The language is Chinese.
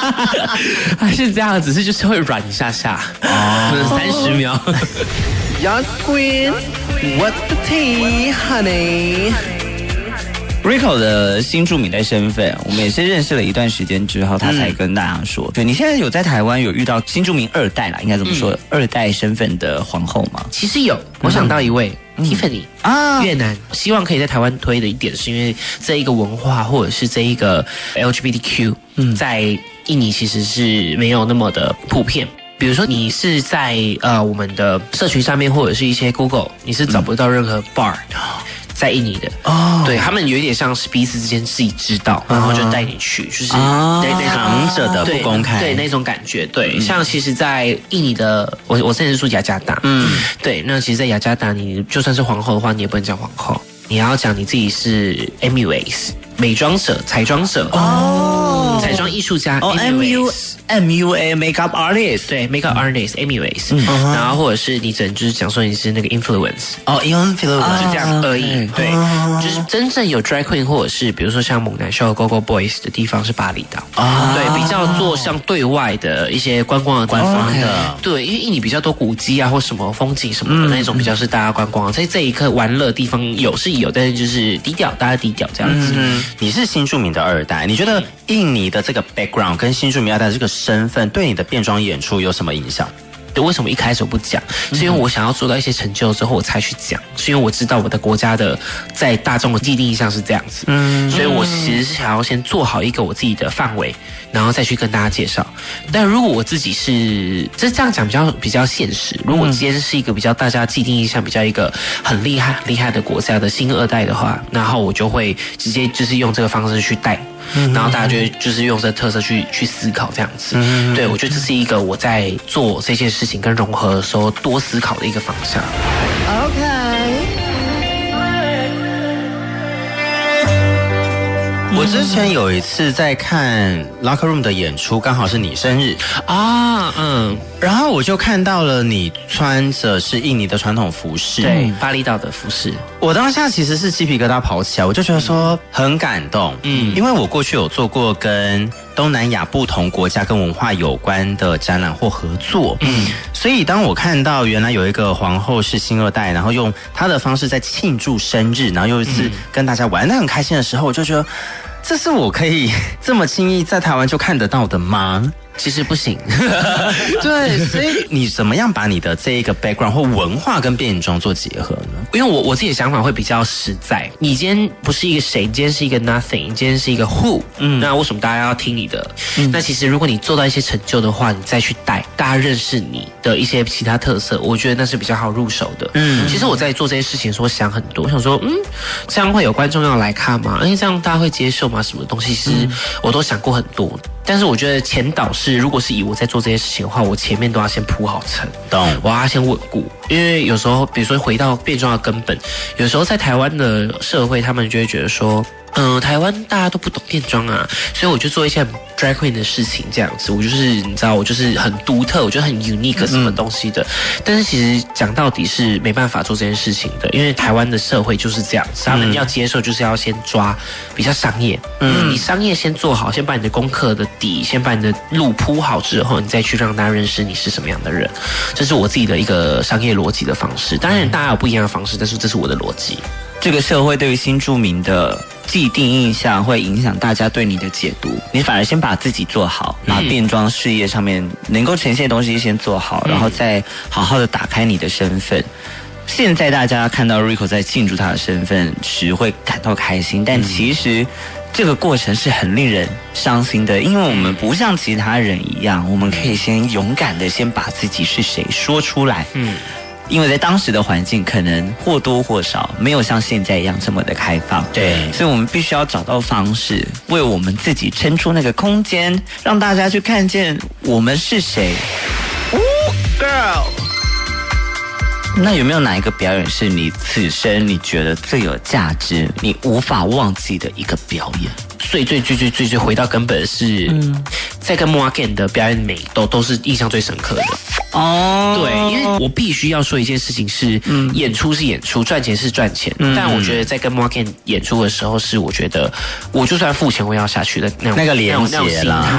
还是这样，只是就是会软一下下，可能30秒。 Young Queen, what the tea, honey? Rico 的新住民的身份，我们也是认识了一段时间之后，他才跟大家说，对你现在有在台湾有遇到新住民2代啦，应该怎么说？2代身份的皇后吗？ 其实有，我想到一位。Tiffany 越南希望可以在台湾推的一点，是因为这一个文化或者是这一个 LGBTQ，在印尼其实是没有那么的普遍。比如说你是在我们的社群上面，或者是一些 Google， 你是找不到任何 bar。在印尼的对他们有一点像是彼此之间自己知道，然后就带你去，就是那种藏着的不公开， 对那种感觉，对，像其实，在印尼的我之前是住雅加达，对，那其实，在雅加达，你就算是皇后的话，你也不能讲皇后，你要讲你自己是 MUS 美妆者、彩妆者彩妆艺术家 MUA makeup artist， 对 makeup artist MUS，然后或者是你只能就是讲说你是那个 influence influence 就这样而已，对，就是真正有 drag queen 或者是比如说像猛男秀 Go Boys 的地方是巴厘岛，对，比较做像对外的一些观光的地方的，对，因为印尼比较多古迹啊或什么风景什么的那种比较是大家观光，在这一刻玩乐地方有是有，但是就是低调，大家低调这样子。 你是新住民的2代，你觉得印尼的这个 background 跟新住民2代的这个身份对你的变装演出有什么影响？ 为什么一开始我不讲？是因为我想要做到一些成就之后我才去讲，是因为我知道我的国家的在大众的既定印象是这样子，所以我其实是想要先做好一个我自己的范围，然后再去跟大家介绍。但如果我自己是这样讲比较现实，如果今天是一个比较大家既定印象比较一个很厉害的国家的新2代的话，然后我就会直接就是用这个方式去带。然后大家就会就是用这个特色去思考这样子，对，我觉得这是一个我在做这件事情跟融合的时候多思考的一个方向。 我之前有一次在看 Locker Room 的演出，刚好是你生日啊， 然后我就看到了你穿着是印尼的传统服饰， 对，巴厘岛的服饰。 我当下其实是鸡皮疙瘩跑起来，我就觉得说很感动，因为我过去有做过跟东南亚不同国家跟文化有关的展览或合作，所以当我看到原来有一个皇后是新2代，然后用她的方式在庆祝生日，然后又是跟大家玩得很开心的时候，我就觉得这是我可以这么轻易在台湾就看得到的吗？ 其实不行， 对，所以你怎么样把你的这一个 background 或文化跟变装做结合呢？ 因为我自己的想法会比较实在，你今天不是一个谁，你今天是一个 nothing， 你今天是一个 who，那为什么大家要听你的？那其实如果你做到一些成就的话，你再去带大家认识你的一些其他特色，我觉得那是比较好入手的。其实我在做这些事情的时候想很多，我想说，这样会有观众要来看吗？这样大家会接受吗？什么东西是我都想过很多。但是我觉得前导是，如果是以我在做这些事情的话，我前面都要先铺好层，我要先稳固。因为有时候，比如说回到变装的根本，有时候在台湾的社会，他们就会觉得说，台湾大家都不懂变装啊，所以我就做一些很 drag queen 的事情，这样子。我就是你知道，我就是很独特，我觉得很 unique 什么东西的。但是其实讲到底是没办法做这件事情的，因为台湾的社会就是这样子，他们要接受就是要先抓比较商业。你商业先做好，先把你的功课的底，先把你的路铺好之后，你再去让大家认识你是什么样的人。这是我自己的一个商业逻辑的方式。当然大家有不一样的方式，但是这是我的逻辑。 这个社会对于新住民的既定印象会影响大家对你的解读，你反而先把自己做好，把变装事业上面能够呈现的东西先做好，然后再好好的打开你的身份。现在大家看到 Rico 在庆祝他的身份时会感到开心，但其实这个过程是很令人伤心的，因为我们不像其他人一样，我们可以先勇敢的先把自己是谁说出来。因为在当时的环境可能或多或少没有像现在一样这么的开放， 对， 所以我们必须要找到方式，为我们自己撑出那个空间，让大家去看见我们是谁。Girl， 那有没有哪一个表演是你此生你觉得最有价值、你无法忘记的一个表演？ 最回到根本是，在跟 Morgan 的表演美都是印象最深刻的。对，因为我必须要说一件事情是，演出是演出，赚钱是赚钱。但我觉得在跟 Morgan 演出的时候，是我觉得我就算付钱我也要下去的那个连结啦。